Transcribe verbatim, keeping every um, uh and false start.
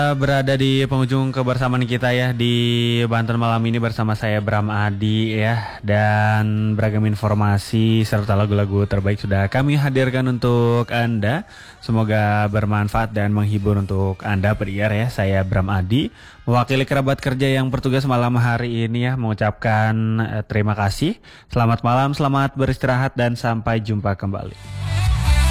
Berada di penghujung kebersamaan kita ya di Banten malam ini bersama saya Bram Adi ya, dan beragam informasi serta lagu-lagu terbaik sudah kami hadirkan untuk Anda. Semoga bermanfaat dan menghibur untuk Anda pendengar ya. Saya Bram Adi mewakili kerabat kerja yang bertugas malam hari ini ya, mengucapkan eh, terima kasih. Selamat malam, selamat beristirahat dan sampai jumpa kembali.